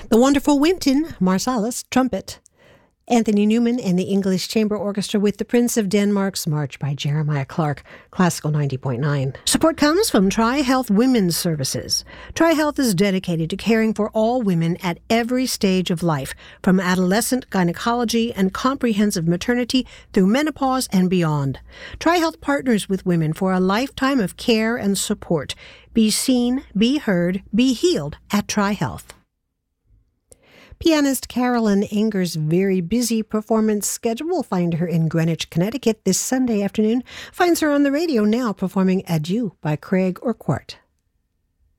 The Wonderful Wynton Marsalis, trumpet. Anthony Newman and the English Chamber Orchestra with The Prince of Denmark's March by Jeremiah Clark, Classical 90.9. Support comes from Tri-Health Women's Services. Tri-Health is dedicated to caring for all women at every stage of life, from adolescent gynecology and comprehensive maternity through menopause and beyond. Tri-Health partners with women for a lifetime of care and support. Be seen, be heard, be healed at Tri-Health. Pianist Carolyn Enger's very busy performance schedule will find her in Greenwich, Connecticut this Sunday afternoon. Finds her on the radio now performing Adieu by Craig Urquhart.